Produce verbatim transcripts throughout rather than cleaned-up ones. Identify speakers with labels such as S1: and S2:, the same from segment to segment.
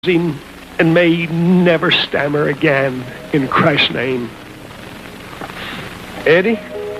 S1: and may he never stammer again in Christ's name. Eddie,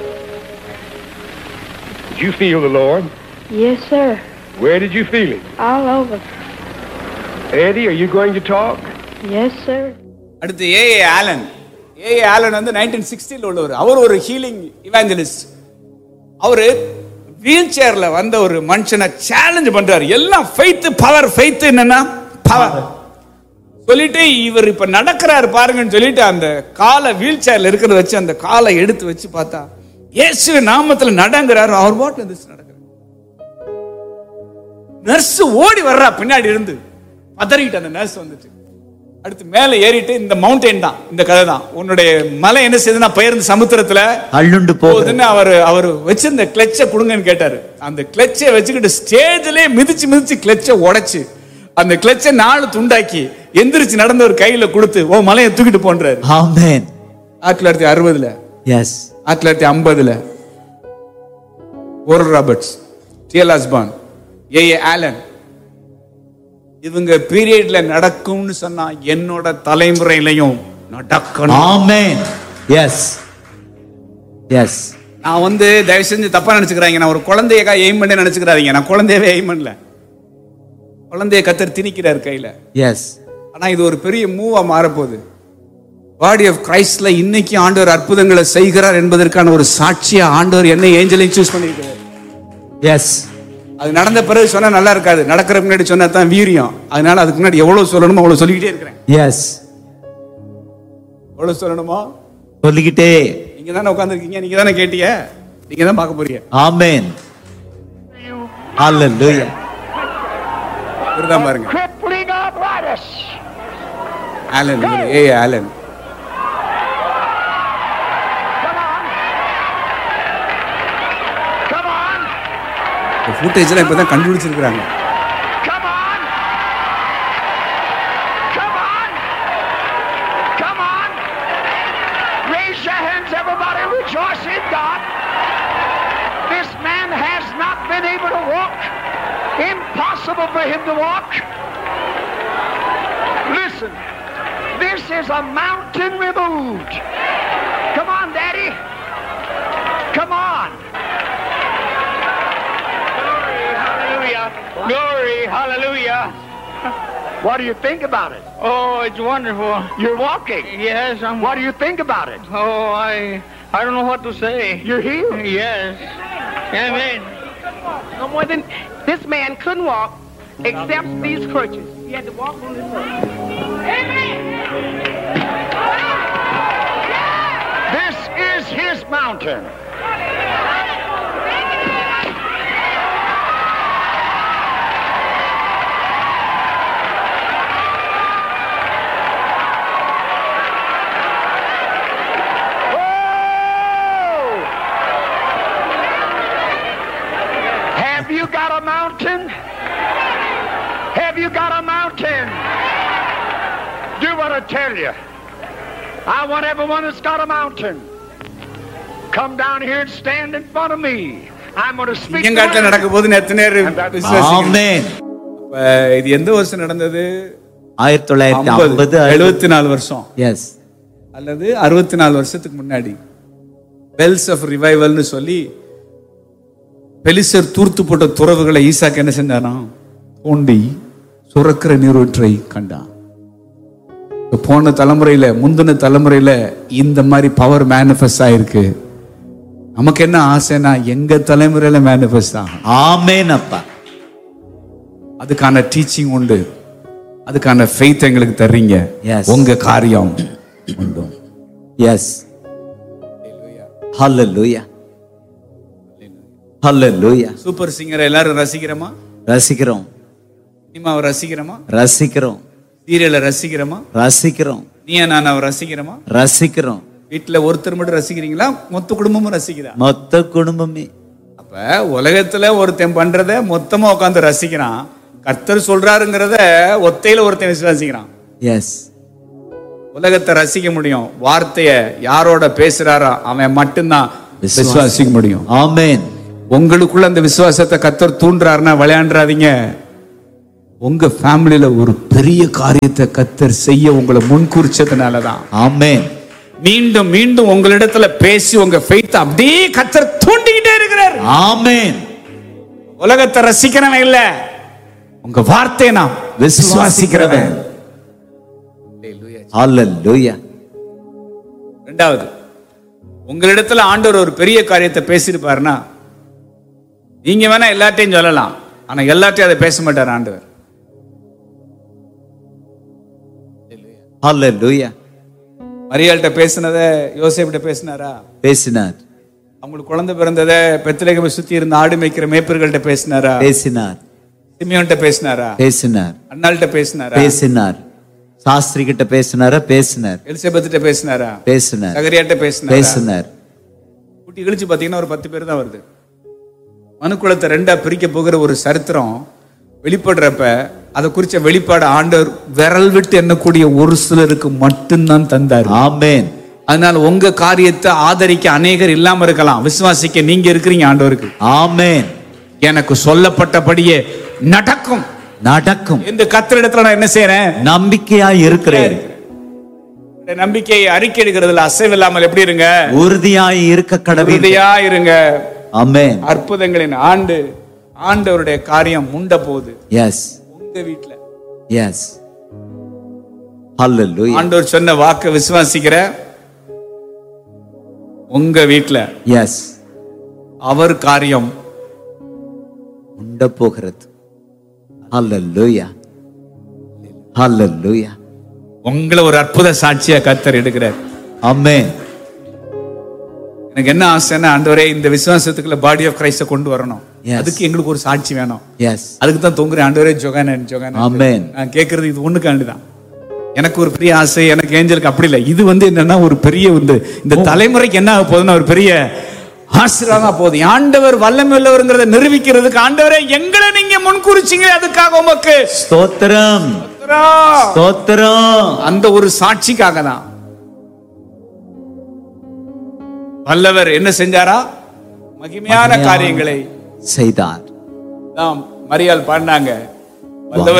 S1: did you feel the Lord?
S2: Yes, sir.
S1: Where did you feel him?
S2: All over.
S1: Eddie, are you going to talk?
S2: Yes, sir.
S3: அடுத்து ஏ ஏ Alan. ஏ ஏ Alan வந்து nineteen சிக்ஸ்டியில் உள்ளவர். அவர் ஒரு healing இவாஞ்சலிஸ்ட். அவர் wheel சேர்ல வந்த ஒரு மனுஷனை challenge பண்றாரு. எல்லாம் ஃபெய்த் பவர், ஃபெய்த் என்னன்னா பவர் சொல்லிட்டு இவர் இப்ப நடக்கிறாரு பாருங்கன்னு சொல்லிட்டு அந்த காலை வீல் சேர்ல இருக்கிறத வச்சு அந்த காலை எடுத்து வச்சு பார்த்தா இயேசு நாமத்துல நடங்கிறாரு. அவர் பாட்டு நடக்கிறார். நர்ஸ் ஓடி வர்றா பின்னாடி இருந்து, பதறிட்டு அந்த நர்ஸ் வந்துட்டு அடுத்து மேல ஏறிட்டு இந்த மவுண்டைன் தான் இந்த கதை தான். உன்னுடைய மலை என்ன செய்யுதுன்னா பெயர்ந்து சமுத்திரத்துல அள்ளுண்டு போகுதுன்னு அவர் அவர் வச்சிருந்த கிளச்சை கொடுங்கன்னு கேட்டாரு. அந்த கிளச்சை வச்சுக்கிட்டு ஸ்டேஜ்லயே மிதிச்சு மிதிச்சு கிளச்சை உடைச்சு அந்த கிளச்சை நாலு துண்டாக்கி எந்திரிச்சு நடந்த ஒரு கையில கொடுத்து ஓ மலையை தூக்கிட்டு போன்றாரு. ஆமென். ஆயிரத்தி தொள்ளாயிரத்தி அறுபதுல எஸ் ஆயிரத்தி தொள்ளாயிரத்தி ஐம்பதுல ஓரல் ராபர்ட்ஸ், டிஎல் ஆஸ்பான், ஏ ஏ ஆலன் இவங்க பீரியட்ல நடக்கும்னு சொன்னா என்னோட தலைமுறையிலையும் நடக்கணும். ஆமென். எஸ் எஸ் நான் வந்து தயவு செஞ்சு தப்பா நினைச்சுக்கிறாங்க. நான் ஒரு குழந்தையக்கா எய்ம் பண்ண நினைச்சுக்கிறாங்க. நான் குழந்தையவே எய்ம் பண்ணல. குழந்தைய கத்தர் திணிக்கிறார் கையில. எஸ் ஆனா இது ஒரு பெரிய மூவா மாறப்போகுது. பாடி ஆஃப் கிரைஸ்ட்ல இன்னைக்கு ஆண்டவர் அற்புதங்களை செய்கிறார் என்பதற்கான ஒரு சாட்சியா ஆண்டவர் என்ன ஏஞ்சலையும் சூஸ் பண்ணிருக்காரு. எஸ் அது நடந்த பிறகு சொன்னா நல்லா இருக்காது. நடக்கிற முன்னாடி சொன்னா தான் வீரியம். அதனால அதுக்கு முன்னாடி எவ்வளவு சொல்லணுமோ அவ்வளவு சொல்லிக்கிட்டே இருக்கிறேன். எஸ் எவ்வளவு சொல்லணுமோ சொல்லிக்கிட்டே. நீங்க தானே உட்கார்ந்திருக்கீங்க, நீங்க தானே கேட்டீங்க, நீங்க தான் பார்க்க போறீங்க. ஆமென். ஹalleluya. பாருங்க
S1: Crippling arthritis.
S3: Alan, A Alan.
S1: Come on.
S3: இந்த ஃபுட்டேஜ்லாம் இப்பதான் கண்டுபிடிச்சிருக்காங்க.
S1: Come on. Come on. Come on. Raise your hands, everybody. Rejoice in God. This man has not been able to walk. Impossible for him to walk. Listen, this is a mountain removed. Come on, Daddy. Come on. Glory, hallelujah. Glory, hallelujah. What do you think about it?
S4: Oh, it's wonderful.
S1: You're walking.
S4: Yes, I'm.
S1: What do you think about it?
S4: Oh, I, I don't know what to say.
S1: You're healed.
S4: Yes. Amen.
S5: No more than this man couldn't walk except these crutches. He had to walk on his own. Amen.
S1: This is his mountain. Have you got a mountain? Have you got a mountain? Do what I tell you. I want everyone that's got a mountain come down here and stand in front of me. I'm going to speak.
S3: எங்காட்ல நடக்க போகுது நேத்து நேரு விசுவாசிங்க. ஆமென். இது எந்த வருஷம் நடந்தது? ஆயிரத்தி தொள்ளாயிரத்தி ஐம்பது, எழுபத்தி நாலு வருஷம். எஸ் அல்லது அறுபத்தி நாலு வருஷத்துக்கு முன்னாடி பெல்ஸ் ஆஃப் ரிவைவல்னு சொல்லி பெலிசர் தூர்த்து போட்ட துறவுகளை ஈசாக்கு என்ன செஞ்சானா தோண்டி சுரக்கிற நீரூற்றை கண்டான். போன தலைமுறையில முந்தின தலைமுறையில இந்த மாதிரி பவர் மேனிஃபெஸ்ட் ஆயிருக்கு. நமக்கு என்ன ஆசைனா எங்க தலைமுறையில மேனிஃபெஸ்ட் ஆகும். ஆமென் அப்பா. அதுக்கான டீச்சிங் உண்டு, அதுக்கான ஃபெய்த் எங்களுக்கு தர்றீங்க. உங்க காரியம் உண்டு. எஸ் ஹalleluya. ஹalleluya. சூப்பர் சிங்கர் எல்லாரும் ரசிக்கிறோமா? ரசிக்கிறோம். சினிமாவை ரசிக்கிறோமா? ரசிக்கிறோம். சீரியலை ரசிக்கிறோமா? ரசிக்கிறோம். நீயா நான் ரசிக்கிறோமா? ரசிக்கிறோம். வீட்டுல ஒருத்தர் மட்டும் ரசிக்கிறீங்களா? மொத்த குடும்பமும் ரசிக்கிறா? மொத்த குடும்பமே. அப்ப உலகத்துல ஒருத்தன் பண்றத மொத்தமா உட்கார்ந்து ரசிக்கிறான். கர்த்தர் சொல்றாருங்கிறத ஒத்தையில ஒருத்தன் விசுவாசிக்கிறான். எஸ் உலகத்தை ரசிக்க முடியும், வார்த்தைய யாரோட பேசுறாரோ அவன் மட்டும்தான் விசுவாசிக்க முடியும். ஆமென். உங்களுக்குள்ள அந்த விசுவாசத்தை கர்த்தர் தூண்டுறாருன்னா விளையாண்டுறாதீங்க. உங்க ஃபேமிலியில ஒரு பெரிய காரியத்தை கர்த்தர் செய்ய உங்களை முன்குறிச்சதுனாலதான்.
S6: ஆமென்.
S3: மீண்டும் மீண்டும் உங்களிடத்துல பேசி உங்க ஃபெய்த் அப்படியே கர்த்தர் தூண்டிக்கிட்டே இருக்கிறார்.
S6: ஆமென்.
S3: உலகத்தை ரசிக்கிறவன் இல்ல, உங்க வார்த்தையை நாம் விசுவாசிக்கிறவன்.
S6: ஹalleluya.
S3: இரண்டாவது, உங்களிடத்துல ஆண்டவர் ஒரு பெரிய காரியத்தை பேசியிருப்பாருன்னா நீங்க வேணா எல்லாத்தையும் சொல்லலாம், ஆனா எல்லாத்தையும் அதை பேச மாட்டார் ஆண்டவர்.
S6: ஹalleluya.
S3: மரியாள்கிட்ட பேசினதை யோசேப்பிட்ட பேசினாரா?
S6: பேசினார்.
S3: அவங்களுக்கு குழந்தை பிறந்ததை பெத்லகேமை சுத்தி இருந்த ஆடு மேய்க்கிற மேய்ப்பர்கள்ட்ட பேசினாரா?
S6: பேசினார்.
S3: சிமியோன்ட்ட பேசினாரா?
S6: பேசினார்.
S3: அண்ணாள்கிட்ட பேசினாரா?
S6: பேசினார். சாஸ்திரி கிட்ட பேசினாரா? பேசினார்.
S3: எலிசபெத்திட்ட பேசினாரா?
S6: பேசினார்.
S3: சகரியாட்ட பேசினாரா?
S6: பேசினார்.
S3: கூட்டி கழிச்சு பாத்தீங்கன்னா ஒரு பத்து பேர் தான் வருது. மனுக்குலத்தை ரெண்டா பிரிக்க போகிற ஒரு சரித்திரம் வெளிப்படுறப்ப அதை குறிச்ச வெளிப்பாடு ஆண்டவர் விரல் விட்டு எண்ணக்கூடிய ஒரு சிலருக்கு மட்டும்தான் தந்தார்.
S6: ஆமென்.
S3: அதனால உங்க காரியத்தை ஆதரிக்க அநேகர் இல்லாம இருக்கலாம், விசுவாசிக்க நீங்க இருக்கிறீங்க ஆண்டவருக்கு.
S6: ஆமென்.
S3: எனக்கு சொல்லப்பட்டபடியே நடக்கும்
S6: நடக்கும்.
S3: இந்த கர்த்தரிடத்துல நான் என்ன செய்யறேன்?
S6: நம்பிக்கையாய் இருக்கிறேன்.
S3: நம்பிக்கையை அறிக்கை எடுக்கிறதுல அசைவில்லாமல் எப்படி இருங்க?
S6: உறுதியாய் இருக்க கடவுள்.
S3: உறுதியா இருங்க.
S6: ஆமென்.
S3: அற்புதங்களின் ஆண்டு ஆண்டவருடைய காரியம் முண்ட போகுது.
S6: எஸ்.
S3: உங்க வீட்ல.
S6: எஸ். ஹalleluya.
S3: ஆண்டவர் சொன்ன வாக்கை விசுவாசிக்கிற உங்க வீட்ல
S6: எஸ்
S3: அவர் காரியம்
S6: உண்ட போகிறது. ஹalleluya. ஹalleluya.
S3: உங்களை ஒரு அற்புத சாட்சியா கர்த்தர் எடுக்கிறார்.
S6: ஆமென்.
S3: எனக்கு என்ன ஆசைன்னா, ஆண்டவரே இந்த விசுவாசத்துக்குள்ள பாடி ஆஃப் கிரைஸ்ட கொண்டு வரணும். அதுக்கு எங்களுக்கு ஒரு சாட்சி வேணும்.
S6: எஸ்.
S3: அதுக்கு தான் தொங்குறேன். ஆண்டவரே ஜோகானன் ஜோகானன்.
S6: ஆமென்.
S3: நான் கேட்கறது இது ஒண்ணுக்காண்டிதான். எனக்கு ஒரு பெரிய ஆசை, எனக்கு ஏஞ்சலுக்கு அப்படி இல்லை. இது வந்து என்னன்னா ஒரு பெரிய இந்த இந்த தலைமுறைக்கு என்ன ஆக போகுதுன்னா ஒரு பெரிய ஆசீர்வாதமா போகுது. ஆண்டவர் வல்லமை உள்ளவர்ங்கிறத நிரூபிக்கிறதுக்கு ஆண்டவரே எங்களை நீங்க முன்குறிச்சிங்க, அதுக்காக உமக்கு
S6: ஸ்தோத்திரம். ஸ்தோத்திரம்.
S3: அந்த ஒரு சாட்சிக்காக தான் வல்லவர் என்ன செஞ்சாரா? மகிமையான காரியங்களை
S6: செய்தார்.
S3: நாம் மரியாள் பாடினாங்க. வல்லவர்